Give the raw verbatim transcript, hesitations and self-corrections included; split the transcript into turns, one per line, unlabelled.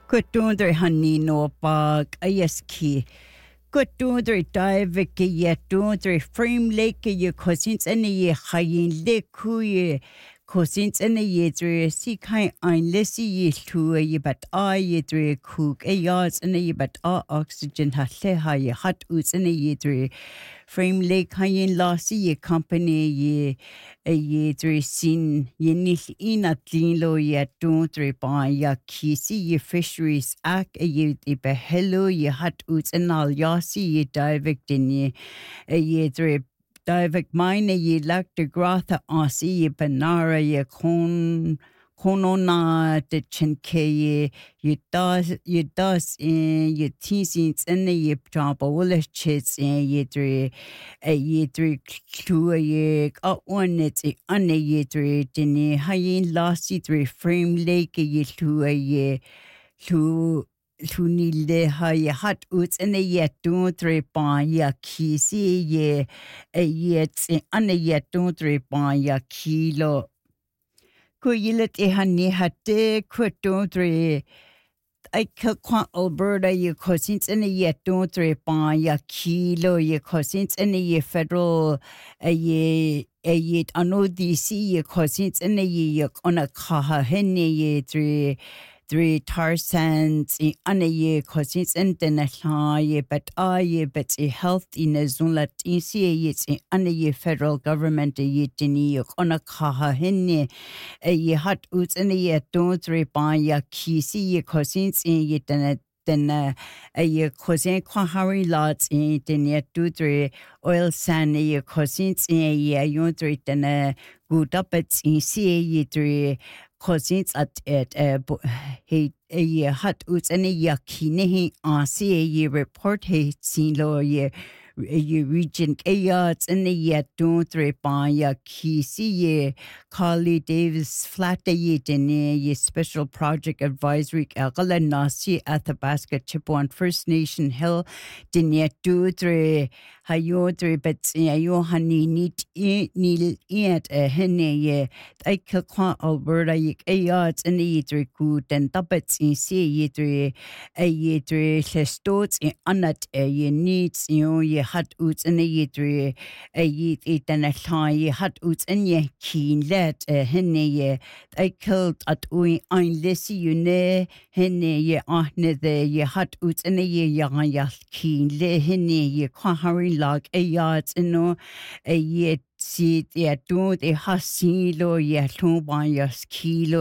Kutundre hanino pag ayaski. Kutundre dive ke ye tundre frame lake ye cousins and ye hayin leku ye cousins and ye dre si kind ein lissy ye two ye but I ye dre cook a yards and ye but all oxygen ha ha ye hot oots and ye dre frame lake hayin lossy ye company ye a ye dre sin ye nil in at lo ye tundre by ya kisi ye fisheries ak a ye de behelo ye hot oots and all yasi ye divek din ye a ye dre divek mine ye lak de grotha asi ye banara ye kon konona de chinke ye ye does ye does in ye teasings and ye job will chits in ye dre a ye dre clue ye got one it's a ane ye dre din hayin lasty dre frame lake ye two a ye two Tuni le ha ye hat uts and a yet don't repan ya kisi ye a yet an a yet don't repan ya kilo. Kuyilet e honey hatte quitondre. I could quant Alberta ye cousins and a yet don't repan ya kilo ye cousins and a ye federal a ye a yet ano D C ye cousins and a ye on a kaha henne ye three. Three tarsans in anaye cousins and then a ye but I but a health in a zone lat in see it's in anaye federal government a ye tini on a kaha henne a ye hot oots and a ye don't repan ya kisi ye cousins in ye then then a ye cousin kwa harry lots in then ye two three oil sand a ye cousins in a ye yon three then a good up it's in see ye three cousins at it uh he a year hot uts and a yakine he on see a year report he seen lo ye a region a yards and a yet don't repan ya kisi ye Carly Davis flat a ye dene ye special project advisory agala nasi Athabasca Chippewa First Nation Hill dene do tre hayodre but ayo honey need nil yet a henne ye I kwa Alberta ye a yards and a yedre good and tappets in see yedre a yedre lestots in anat a ye needs you ye hot oots and a yedre a yed it and a tie ye hot oots and ye keen let a henne ye I killed at ui ein lissy you ne henne ye ahne the ye hot oots and a ye yang ya keen le henne ye kwa harry log a yards and no a ye see, yeah, don't a hasilo, yeah, two by your kilo.